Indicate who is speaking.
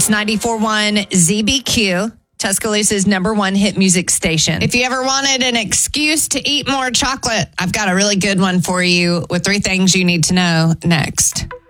Speaker 1: It's 94.1 ZBQ, Tuscaloosa's #1 hit music station. If you ever wanted an excuse to eat more chocolate, I've got a really good one for you with 3 things you need to know next.